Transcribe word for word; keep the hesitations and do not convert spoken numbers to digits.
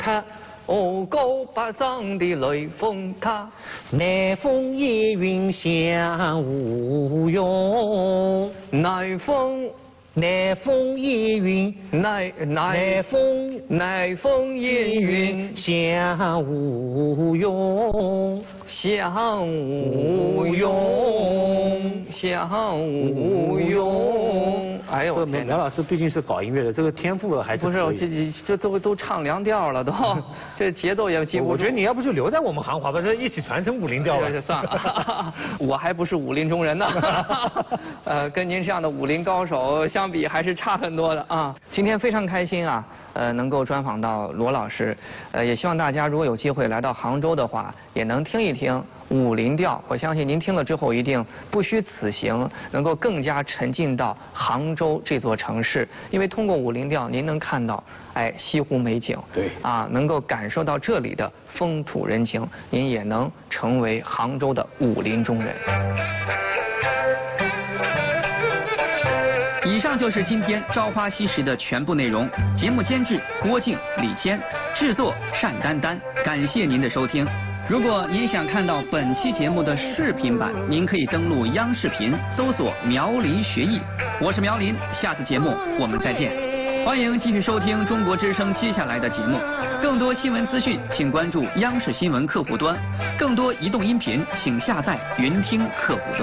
他。哦，高八丈的雷峰塔， 南风夜云响无用， 南风。 南风夜云， 南南风南风夜云响无用， 响无用，响无用。哎呦， 苗苗老师毕竟是搞音乐的，这个天赋还是不是？这这都都唱凉调了，都这节奏也记不住。 我觉得你要不就留在我们行话吧，这一起传承武林调吧。 算了，我还不是武林中人呢。呃，跟您这样的武林高手相比，还是差很多的啊。今天非常开心啊，呃，能够专访到罗老师，呃，也希望大家如果有机会来到杭州的话，也能听一听武林调。我相信您听了之后，一定不虚此行，能够更加沉浸到杭州这座城市。因为通过武林调，您能看到，哎，西湖美景， 对， 啊，能够感受到这里的风土人情，您也能成为杭州的武林中人。以上就是今天《朝花夕拾》的全部内容。节目监制郭靖、李谦，制作单丹丹。感谢您的收听。如果您想看到本期节目的视频版，您可以登录央视频搜索“苗林学艺”。我是苗林，下次节目我们再见。欢迎继续收听中国之声接下来的节目。更多新闻资讯，请关注央视新闻客户端；更多移动音频，请下载云听客户端。